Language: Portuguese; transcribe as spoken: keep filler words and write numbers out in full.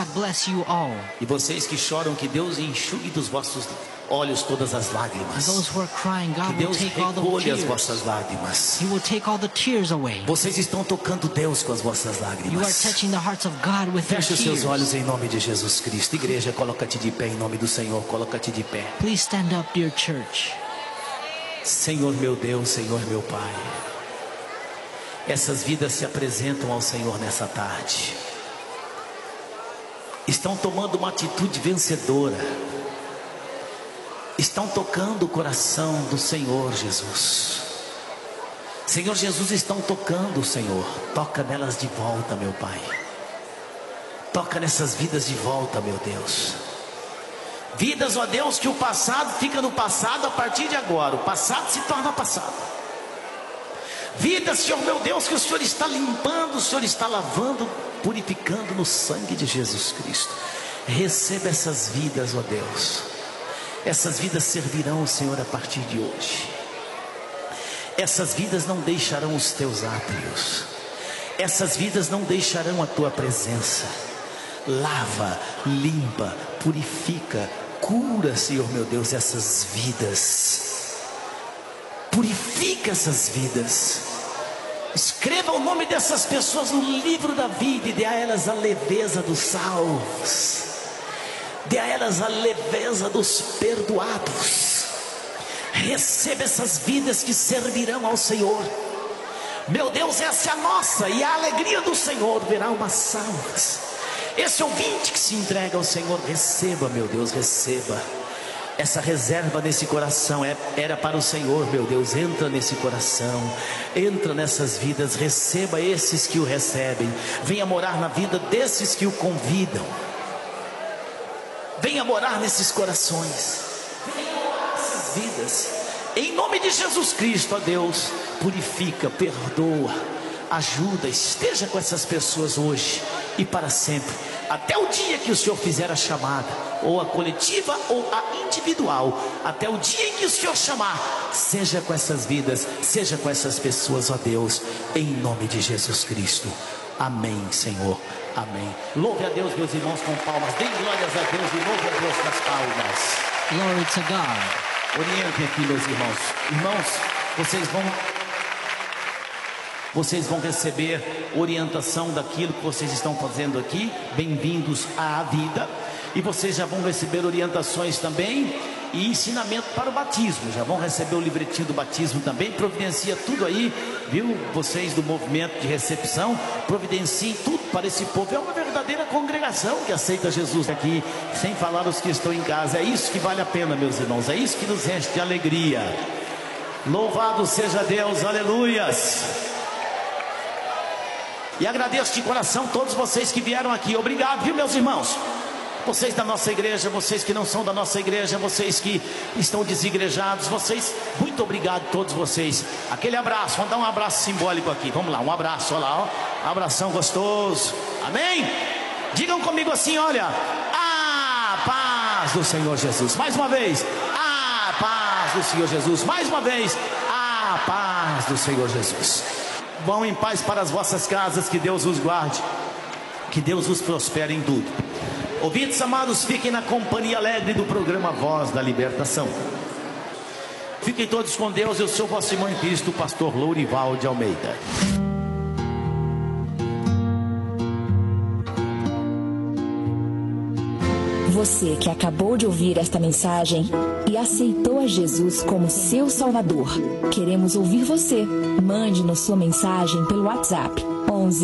bless you all. E vocês que choram, que Deus enxugue dos vossos olhos todas as lágrimas. Those who are crying, Que God will Deus take all the recolhe as tears. vossas lágrimas. He will take all the tears away. Vocês estão tocando Deus com as vossas You are lágrimas. touching the hearts of God with your Feche os seus tears. olhos em nome de Jesus Cristo. Igreja, coloca-te de pé em nome do Senhor. Coloca-te de pé. Please stand up, dear church. Senhor meu Deus, Senhor meu Pai. Essas vidas se apresentam ao Senhor nessa tarde. Estão tomando uma atitude vencedora. Estão tocando o coração do Senhor Jesus. Senhor Jesus, estão tocando, Senhor. Toca nelas de volta, meu Pai. Toca nessas vidas de volta, meu Deus. Vidas, ó Deus, que o passado fica no passado a partir de agora. O passado se torna passado. Vidas, Senhor meu Deus, que o Senhor está limpando, o Senhor está lavando, purificando no sangue de Jesus Cristo. Receba essas vidas, ó Deus. Essas vidas servirão o Senhor a partir de hoje. Essas vidas não deixarão os teus átrios. Essas vidas não deixarão a tua presença. Lava, limpa, purifica, cura, Senhor meu Deus, essas vidas. Purifica essas vidas. Escreva o nome dessas pessoas no livro da vida e dê a elas a leveza dos salvos. Dê a elas a leveza dos perdoados. Receba essas vidas que servirão ao Senhor. Meu Deus, essa é a nossa, e a alegria do Senhor verá umas salvas. Esse ouvinte que se entrega ao Senhor, receba, meu Deus, receba. Essa reserva nesse coração é, era para o Senhor, meu Deus. Entra nesse coração, entra nessas vidas, receba esses que o recebem. Venha morar na vida desses que o convidam. Venha morar nesses corações. Venha morar nessas vidas. Em nome de Jesus Cristo, ó Deus, purifica, perdoa, ajuda, esteja com essas pessoas hoje e para sempre. Até o dia que o Senhor fizer a chamada, ou a coletiva ou a individual, até o dia em que o Senhor chamar, seja com essas vidas, seja com essas pessoas, ó Deus, em nome de Jesus Cristo. Amém, Senhor. Amém. Louve a Deus, meus irmãos, com palmas. Dê glórias a Deus e louve a Deus com as palmas. Glory to God. Orientem aqui, meus irmãos. Irmãos, vocês vão Vocês vão receber orientação daquilo que vocês estão fazendo aqui. Bem-vindos à vida. E vocês já vão receber orientações também e ensinamento para o batismo. Já vão receber o livretinho do batismo também. Providencia tudo aí, viu? Vocês do movimento de recepção, providenciem tudo para esse povo. É uma verdadeira congregação que aceita Jesus aqui, sem falar os que estão em casa. É isso que vale a pena, meus irmãos. É isso que nos enche de alegria. Louvado seja Deus, aleluias. E agradeço de coração todos vocês que vieram aqui. Obrigado, viu, meus irmãos? Vocês da nossa igreja, vocês que não são da nossa igreja, vocês que estão desigrejados, vocês, muito obrigado a todos vocês. Aquele abraço, vamos dar um abraço simbólico aqui. Vamos lá, um abraço, olha lá, ó. Abração gostoso. Amém? Digam comigo assim, olha: a paz do Senhor Jesus. Mais uma vez, a paz do Senhor Jesus. Mais uma vez, a paz do Senhor Jesus. Vão em paz para as vossas casas, que Deus os guarde, que Deus os prospere em tudo. Ouvintes amados, fiquem na companhia alegre do programa Voz da Libertação. Fiquem todos com Deus. Eu sou vosso irmão em Cristo, o pastor Lourival de Almeida. Você que acabou de ouvir esta mensagem e aceitou a Jesus como seu Salvador, queremos ouvir você. Mande-nos sua mensagem pelo WhatsApp onze